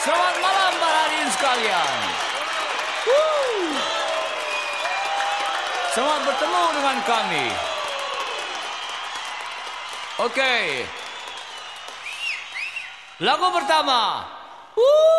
Selamat malam para hadirin sekalian. Selamat bertemu dengan kami. Oke. Lagu pertama.